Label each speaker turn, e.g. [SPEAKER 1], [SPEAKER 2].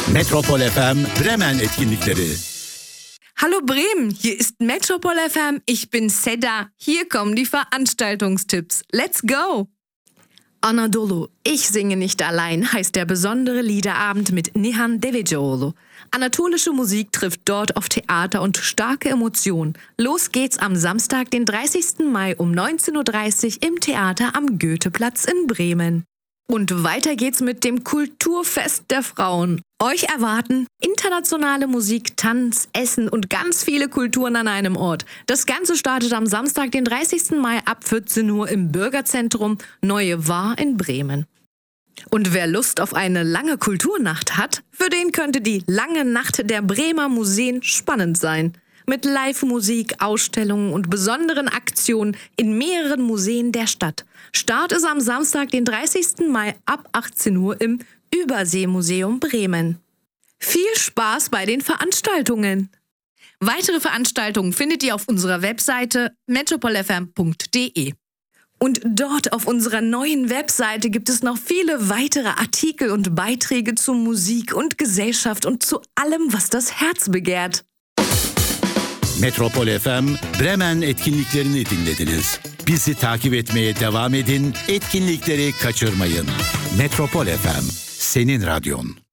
[SPEAKER 1] Metropol FM Bremen Etkinlikleri.
[SPEAKER 2] Hallo Bremen, hier ist Metropol FM, ich bin Seda. Hier kommen die Veranstaltungstipps. Let's go! Anadolu, ich singe nicht allein, heißt der besondere Liederabend mit Nihan Devecioğlu. Anatolische Musik trifft dort auf Theater und starke Emotionen. Los geht's am Samstag, den 30. Mai um 19.30 Uhr im Theater am Goetheplatz in Bremen. Und weiter geht's mit dem Kulturfest der Frauen. Euch erwarten internationale Musik, Tanz, Essen und ganz viele Kulturen an einem Ort. Das Ganze startet am Samstag, den 30. Mai ab 14 Uhr im Bürgerzentrum Neue Waar in Bremen. Und wer Lust auf eine lange Kulturnacht hat, für den könnte die lange Nacht der Bremer Museen spannend sein. Mit Live-Musik, Ausstellungen und besonderen Aktionen in mehreren Museen der Stadt. Start ist am Samstag, den 30. Mai ab 18 Uhr im Überseemuseum Bremen. Viel Spaß bei den Veranstaltungen! Weitere Veranstaltungen findet ihr auf unserer Webseite metropolfm.de. Und dort auf unserer neuen Webseite gibt es noch viele weitere Artikel und Beiträge zu Musik und Gesellschaft und zu allem, was das Herz begehrt.
[SPEAKER 1] Metropol FM Bremen etkinliklerini dinlediniz. Bizi takip etmeye devam edin, etkinlikleri kaçırmayın. Metropol FM, senin radyon.